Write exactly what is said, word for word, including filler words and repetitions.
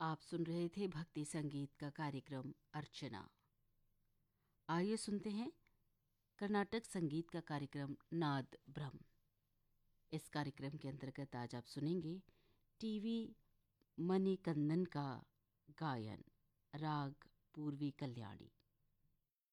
आप सुन रहे थे भक्ति संगीत का कार्यक्रम अर्चना। आइए सुनते हैं कर्नाटक संगीत का कार्यक्रम नाद ब्रह्म। इस कार्यक्रम के अंतर्गत आज आप सुनेंगे टीवी मणिकंदन का गायन, राग पूर्वी कल्याणी।